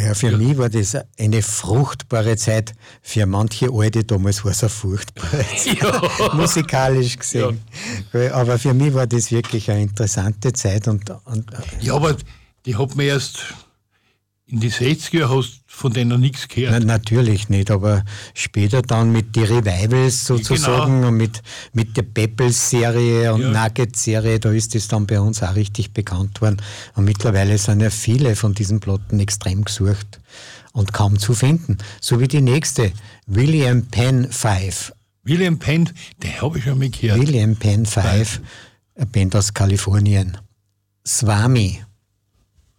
Ja, für mich war das eine fruchtbare Zeit. Für manche Alte damals war es eine furchtbare Zeit, musikalisch gesehen. Aber für mich war das wirklich eine interessante Zeit. Ja, aber die hat man erst in die 60er hast von denen nichts gehört. Natürlich nicht, aber später dann mit den Revivals sozusagen und mit der Peppels-Serie und Nugget-Serie, da ist das dann bei uns auch richtig bekannt worden. Und mittlerweile sind ja viele von diesen Platten extrem gesucht und kaum zu finden. So wie die nächste, William Penn 5. William Penn, den habe ich schon mal gehört. William Penn 5, eine Band aus Kalifornien. Swami.